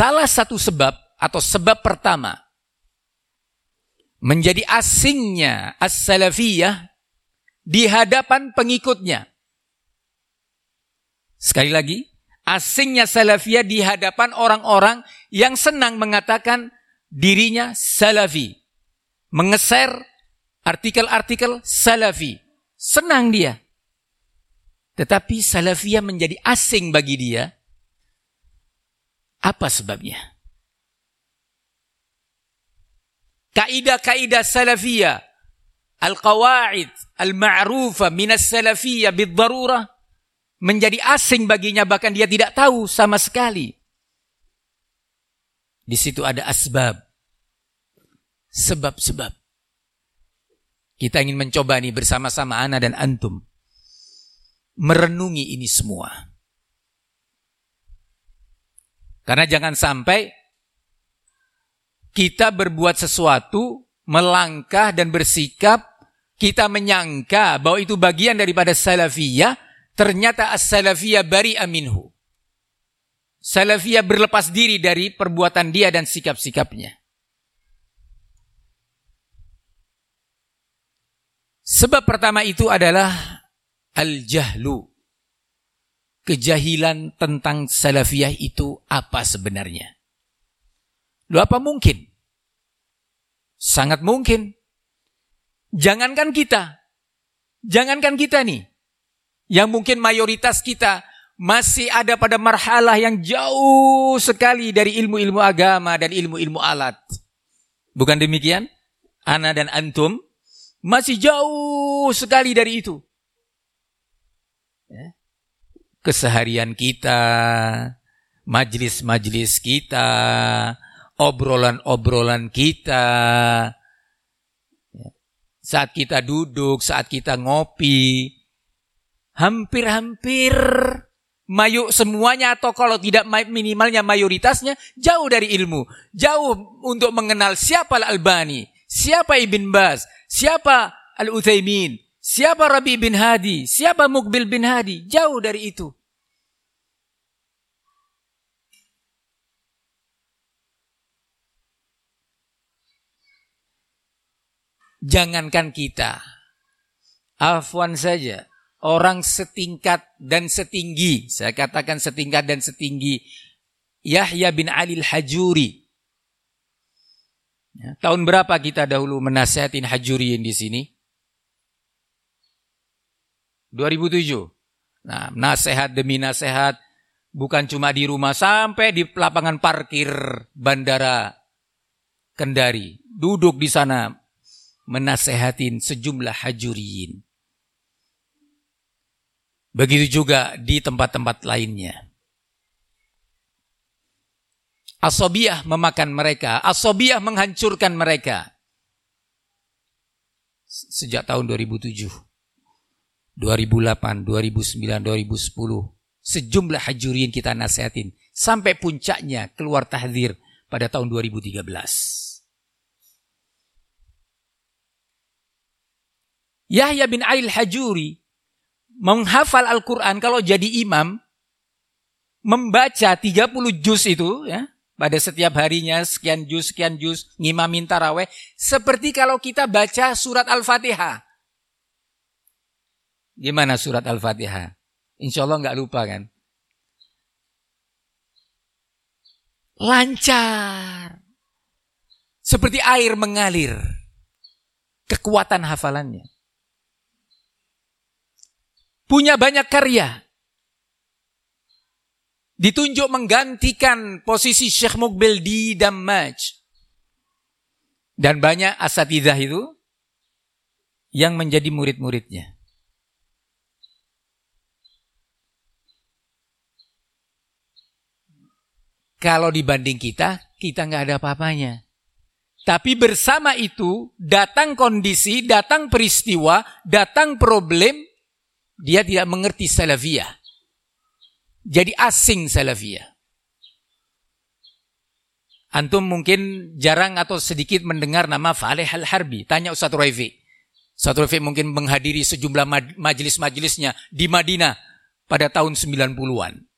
salah satu sebab atau sebab pertama menjadi asingnya as-salafiyah di hadapan pengikutnya. Sekali lagi, asingnya salafiyah di hadapan orang-orang yang senang mengatakan dirinya salafi. Mengeser artikel-artikel salafi. Senang dia. Tetapi salafiyah menjadi asing bagi dia. Apa sebabnya? Kaidah-kaidah salafiyah, al-qawaid, al-ma'rufa minas salafiyah bid-darurah, menjadi asing baginya, bahkan dia tidak tahu sama sekali. Di situ ada asbab. Sebab-sebab. Kita ingin mencoba nih bersama-sama ana dan antum. Merenungi ini semua. Karena jangan sampai kita berbuat sesuatu, melangkah dan bersikap, kita menyangka bahwa itu bagian daripada salafiyah, ternyata as-salafiyah bari'a minhu. Salafiyah berlepas diri dari perbuatan dia dan sikap-sikapnya. Sebab pertama itu adalah al-jahlu. Kejahilan tentang salafiyah itu apa sebenarnya? Loh, apa mungkin? Sangat mungkin. Jangankan kita nih, yang mungkin mayoritas kita masih ada pada marhalah yang jauh sekali dari ilmu-ilmu agama dan ilmu-ilmu alat. Bukan demikian? Ana dan antum masih jauh sekali dari itu. Keseharian kita, majlis-majlis kita, obrolan-obrolan kita, saat kita duduk, saat kita ngopi, hampir-hampir semuanya, atau kalau tidak minimalnya mayoritasnya, jauh dari ilmu. Jauh untuk mengenal siapa Al-Albani, siapa Ibn Baz, siapa Al-Utsaimin, siapa Rabi bin Hadi, siapa Muqbil bin Hadi. Jauh dari itu. Jangankan kita, afwan saja, orang setingkat dan setinggi, saya katakan setingkat dan setinggi Yahya bin Ali al-Hajuri. Ya, tahun berapa kita dahulu menasihatin Hajuriyin di sini? 2007. Nah, nasihat demi nasihat, bukan cuma di rumah, sampai di lapangan parkir Bandara Kendari. Duduk di sana menasehatin sejumlah Hajuriyin. Begitu juga di tempat-tempat lainnya. Asabiyah memakan mereka, asabiyah menghancurkan mereka. Sejak tahun 2007, 2008, 2009, 2010, sejumlah Hajuriyin kita nasihatin. Sampai puncaknya keluar tahdzir pada tahun 2013. Yahya bin Ali al-Hajuri menghafal Al-Quran kalau jadi imam, membaca 30 juz itu, ya, pada setiap harinya sekian juz, ngimamin taraweh, seperti kalau kita baca surat Al-Fatihah. Gimana surat Al-Fatihah? Insya Allah nggak lupa kan? Lancar. Seperti air mengalir. Kekuatan hafalannya. Punya banyak karya. Ditunjuk menggantikan posisi Syekh Muqbil di Dammaj. Dan banyak asatidzah itu yang menjadi murid-muridnya. Kalau dibanding kita nggak ada apa-apanya. Tapi bersama itu, datang kondisi, datang peristiwa, datang problem, dia tidak mengerti salafiyah. Jadi asing salafiyah. Antum mungkin jarang atau sedikit mendengar nama Faleh Al-Harbi. Tanya Ustaz Raifi. Ustaz Raifi mungkin menghadiri sejumlah majelis-majelisnya di Madinah pada tahun 90-an.